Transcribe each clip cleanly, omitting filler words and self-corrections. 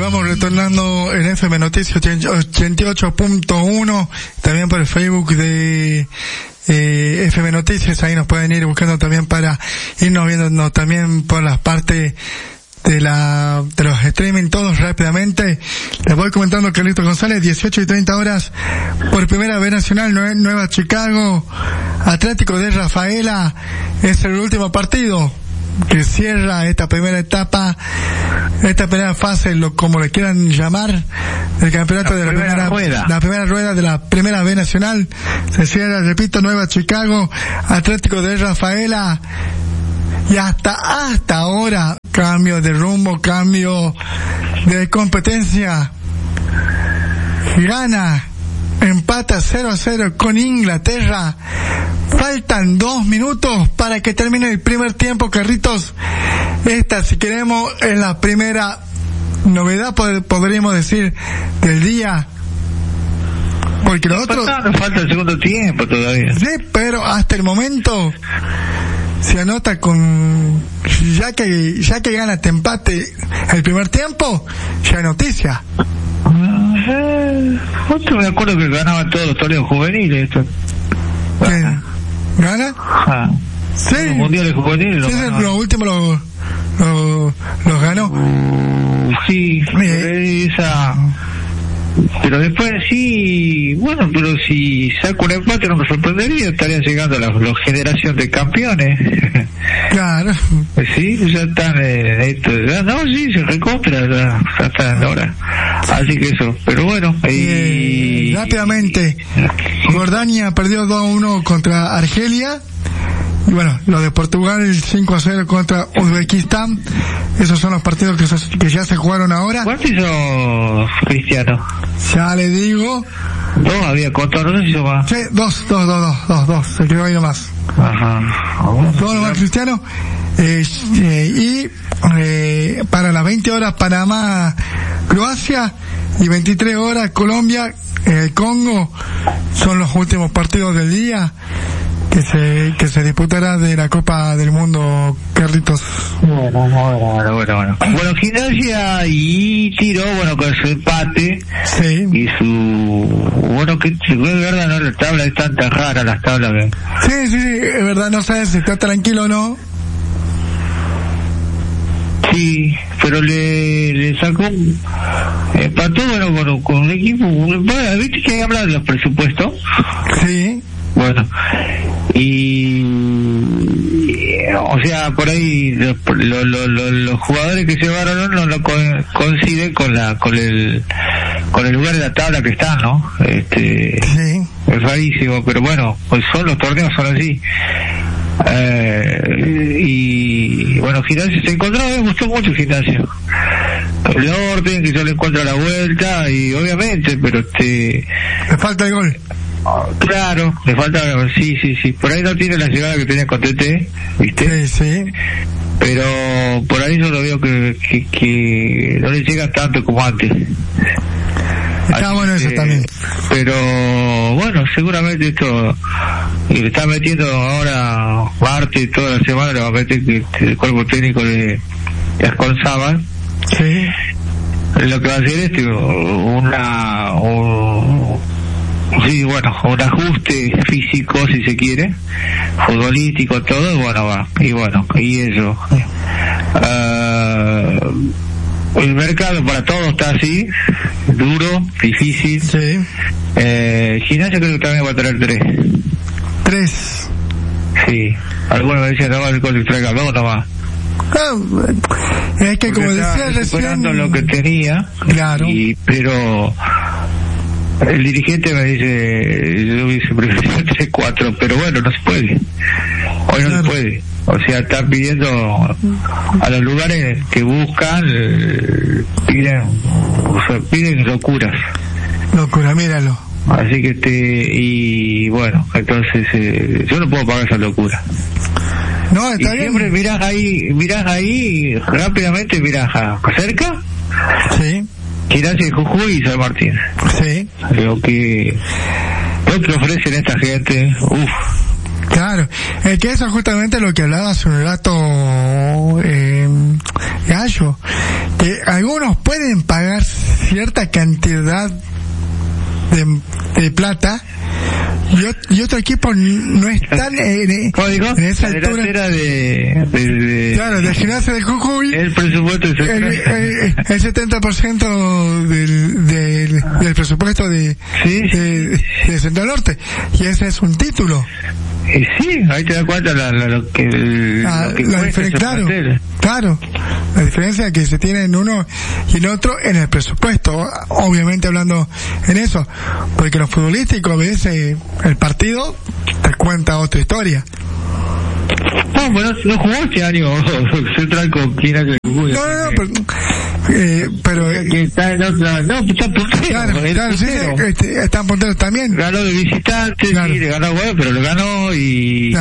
vamos retornando en FM Noticias 88.1, también por el Facebook de FM Noticias. Ahí nos pueden ir buscando también para irnos viendo también por las partes de los streaming, todos rápidamente. Les voy comentando que Carlitos González, 18:30 por Primera B Nacional, Nueva Chicago, Atlético de Rafaela, es el último partido que cierra esta primera etapa, esta primera fase, como le quieran llamar, del campeonato de la primera rueda de la Primera B Nacional. Se cierra, repito, Nueva Chicago, Atlético de Rafaela, y hasta ahora, cambio de rumbo, cambio de competencia. Gana, empata 0-0 con Inglaterra. Faltan 2 minutos para que termine el primer tiempo, Carlitos. Esta, si queremos, es la primera novedad, podríamos decir, del día. Porque lo otro... Falta el segundo tiempo todavía. Sí, pero hasta el momento se anota con... Ya que gana este empate el primer tiempo, ya hay noticia. Yo me acuerdo que ganaban todos los torneos juveniles. ¿Gana? Sí. Los mundiales juveniles. Sí, los últimos los ganó. Sí, esa... Pero después sí, bueno, pero si saco un empate no me sorprendería, estarían llegando la generación de campeones. Claro. Sí, ya están no, sí, se recontra, ya están ahora. Así que eso, pero bueno. Rápidamente, Jordania perdió 2-1 contra Argelia. Y bueno, lo de Portugal 5-0 contra Uzbekistán. Esos son los partidos que ya se jugaron ahora. ¿Cuánto hizo Cristiano? Ya le digo. 2 había contado, no sé si hizo más. Sí, 2. Se quedó ahí nomás. Ajá. 2 nomás Cristiano. Y para las 20 horas Panamá, Croacia, y 23 horas Colombia, Congo. Son los últimos partidos del día que se disputará de la Copa del Mundo, Carlitos. Bueno. Bueno, Gimnasia y Tiro, bueno, con su empate. Sí. Y bueno, que es verdad, no, la tabla es tan rara, las tablas. Sí, es verdad, no sabes si está tranquilo o no. Sí, pero le sacó, empató, bueno, con un equipo, ¿viste que hay que hablar de los presupuestos? Sí. Bueno, o sea, por ahí los jugadores que se llevaron no lo coinciden con el lugar de la tabla que están, ¿no? Sí. Es rarísimo, pero bueno, pues los torneos son así. Y bueno, Gimnasia se encontró, me gustó mucho Gimnasia, el orden que yo le encuentro a la vuelta, y obviamente, pero le falta el gol. Claro, le falta, sí, por ahí no tiene la llegada que tenía con TT, ¿viste? Sí. Pero por ahí yo lo veo que no le llega tanto como antes. Está bueno eso también. Pero bueno, seguramente esto le está metiendo ahora Marte, toda la semana le va a meter el cuerpo técnico de Asconzábal. Sí. Lo que va a hacer un ajuste físico, si se quiere, futbolístico, todo, y eso. El mercado para todos está así, duro, difícil. Sí. Gimnasia creo que también va a traer 3. Sí. Algunos me dicen, no, el coche traiga 2 nomás. Es que como decía recién, superando lo que tenía. Claro. Pero el dirigente me dice, yo hubiese preferido 3-4, pero bueno, no se puede. Hoy no se puede. O sea, están pidiendo a los lugares que buscan, piden locuras. Locura, míralo. Así que y bueno, entonces yo no puedo pagar esa locura. No, está y bien. Siempre mirás ahí, rápidamente mirás cerca. Sí. Gimnasia de Jujuy y San Martín. Sí. Lo que ofrecen esta gente, Claro, que eso es justamente lo que hablaba hace un rato Gallo, que algunos pueden pagar cierta cantidad de plata y otro equipo no están en esa altura. Claro, de Gimnasia de Jujuy, el presupuesto es el 70% del presupuesto de Central Norte, y ese es un título. Sí, ahí te das cuenta lo que la diferencia, claro, la diferencia que se tiene en uno y en otro en el presupuesto, obviamente hablando en eso, porque los futbolísticos a veces el partido te cuenta otra historia. No, bueno, no jugó este año Central con Gimnasia de Jujuy. No, pero que está en otra, está puntero. Claro, sí, están punteros también. Ganó de visitante, claro. Sí, le ganó bueno, pero lo ganó y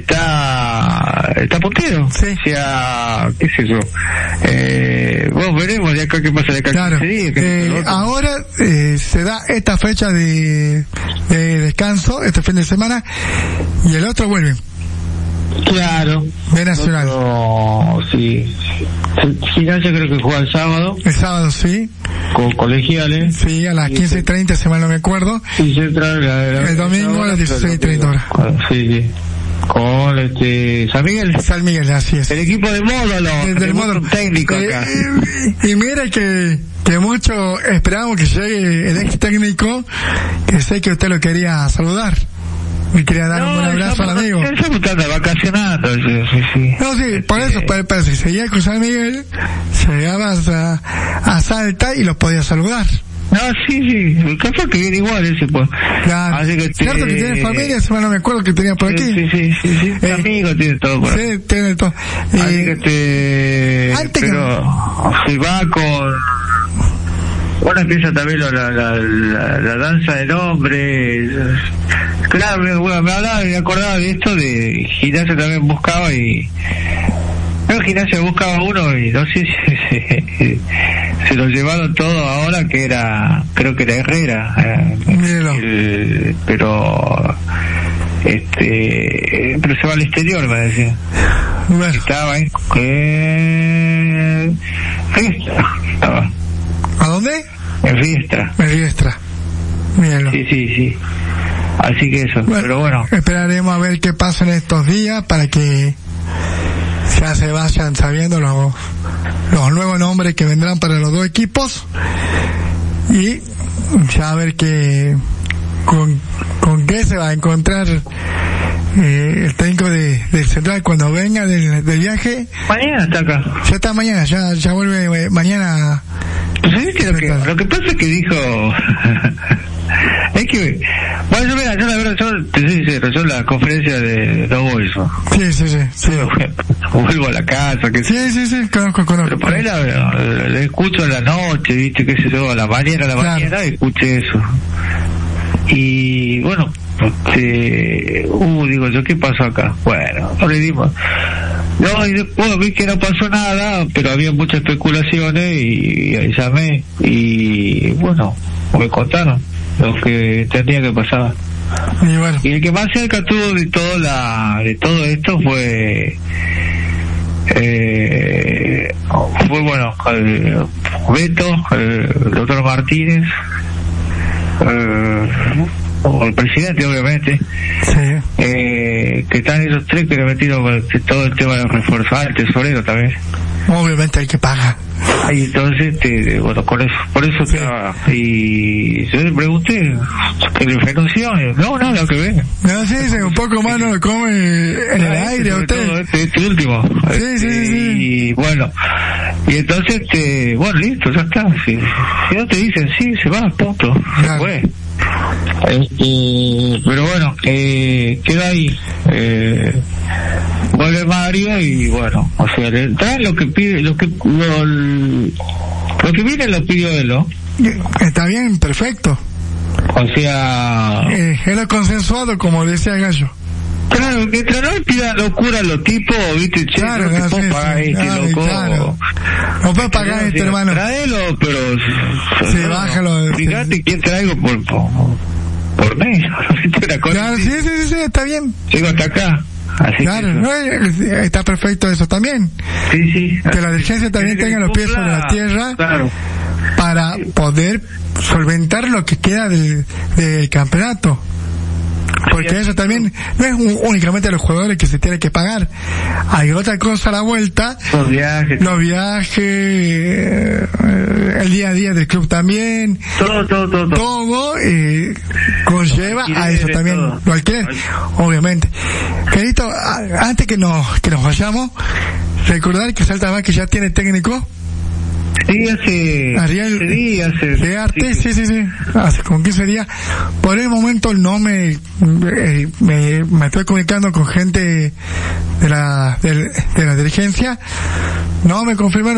está puntero. Sí. O sea, qué sé yo. Bueno, veremos de acá qué pasa de acá. Claro. Ahora se da esta fecha de descanso, este fin de semana, y el otro vuelve. Claro. De Nacional. Sí. Gimnasia creo que juega el sábado. El sábado, sí. Con Colegiales. Sí, a las 15:30, si mal no me acuerdo. Y Central el domingo a las 16:30 horas. Sí. Con San Miguel. San Miguel, así es. El equipo de Módulo. Del Módulo. Técnico acá. Y mire que mucho esperamos que llegue el ex técnico, que sé que usted lo quería saludar. Me quería dar un buen abrazo al amigo. Estamos vacacionando. Sí. No, sí, por eso, pero si seguía con San Miguel, llegabas a Salta y los podías saludar. No, sí, capaz que viene igual ese, pues. Claro. Así que cierto que tiene familia, no me acuerdo que tenía por aquí. Sí. Amigo tiene todo por aquí. Sí, tiene todo. Así que pero si va con... Bueno, empieza también la danza del hombre. Claro, me acordaba de esto, de Gimnasia también buscaba Gimnasia buscaba uno y no sé si se lo llevaron todo ahora, que creo que era Herrera. Pero se va al exterior, me decía. Bueno. Estaba en Fiestra. ¿A dónde? En Fiestra. Míralo. Sí. Así que eso, pero bueno. Esperaremos a ver qué pasa en estos días para que ya se vayan sabiendo los nuevos nombres que vendrán para los dos equipos, y ya a ver con qué se va a encontrar el técnico del Central cuando venga del viaje. Mañana está acá. Ya está mañana, ya vuelve mañana. ¿Sabés que lo que pasa es que dijo... es que... Bueno, mira, yo la verdad, te soy sincero, yo la conferencia de no voy eso. Sí. Vuelvo a la casa, que sí, conozco. Pero por ahí la escucho en la noche, viste, qué sé yo, a la mañana, escuché eso. Y bueno, digo yo, ¿qué pasó acá? Bueno, no le dimos... No, y después vi que no pasó nada, pero había muchas especulaciones y ahí llamé y bueno, me contaron lo que tenía que pasar. Y bueno. Y el que más cerca tuvo de todo esto fue bueno, Beto, el doctor Martínez, el presidente, obviamente. Sí. Que están esos tres que le metieron todo el tema de reforzar, el tesorero también. Obviamente hay que pagar. Y entonces, bueno, por eso estaba. Y yo le pregunté que le renunció. No, nada que ver. No, sí, un poco más no lo come en el aire a usted. Este último. Sí. Y bueno, y entonces, bueno, listo, ya está. Si no te dicen sí, se va, punto. Se fue. Pero bueno, queda ahí. Vuelve Mario y bueno, o sea, trae lo que pide, lo que viene lo pidió él, ¿no? Está bien, perfecto. O sea, es lo consensuado, como decía Gallo. Claro, mientras no pida locura a los tipos, viste, che, claro, no puedo pagar loco. Claro. No puedes pagar hermano. Tráelo, pero sí, bájalo. Fíjate quién traigo por mes. Claro, sí, está bien. Llego hasta acá. Así claro, no, está perfecto eso también. Sí. Que la dirigencia también tenga los pies sobre la tierra, claro, para poder solventar lo que queda del campeonato. Porque eso también no es únicamente a los jugadores que se tiene que pagar. Hay otra cosa a la vuelta. Los viajes, el día a día del club también. Todo conlleva a eso también. Lo alquiler, obviamente. Querido, antes que nos vayamos, recordar que Salta Vázquez ya tiene técnico. Sí, hace Arte, sí. Hace como 15 días. Por el momento no me estoy comunicando con gente de la dirigencia. No me confirmaron